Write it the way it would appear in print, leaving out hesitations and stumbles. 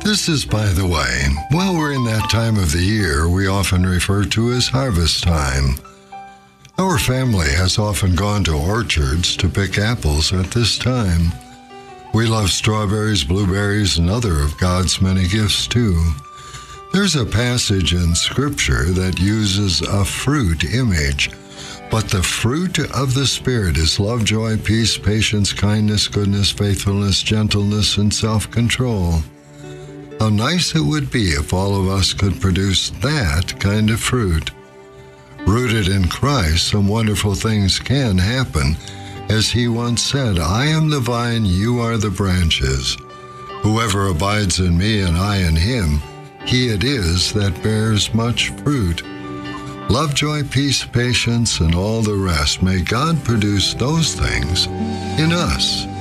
This is by the way. While we're in that time of the year we often refer to as harvest time. Our family has often gone to orchards to pick apples at this time. We love strawberries, blueberries, and other of God's many gifts too. There's a passage in Scripture that uses a fruit image, but the fruit of the Spirit is love, joy, peace, patience, kindness, goodness, faithfulness, gentleness, and self-control. How nice it would be if all of us could produce that kind of fruit. Rooted in Christ, some wonderful things can happen. As he once said, I am the vine, you are the branches. Whoever abides in me and I in him, he it is that bears much fruit. Love, joy, peace, patience, and all the rest. May God produce those things in us.